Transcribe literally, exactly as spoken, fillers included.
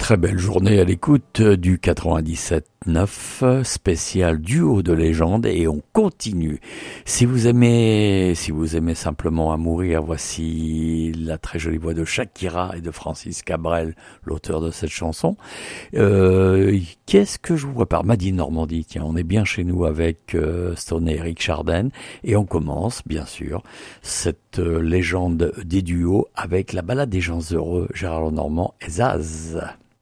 Très belle journée à l'écoute du quatre-vingt-dix-sept neuf spécial duo de légende et on continue. Si vous aimez, si vous aimez simplement à mourir, voici la très jolie voix de Shakira et de Francis Cabrel, l'auteur de cette chanson. Euh, qu'est-ce que je vous prépare? Madine Normandie, tiens, on est bien chez nous avec euh, Stone et Eric Chardin et on commence bien sûr cette euh, légende des duos avec la balade des gens heureux, Gérard Lenormand et Zaz.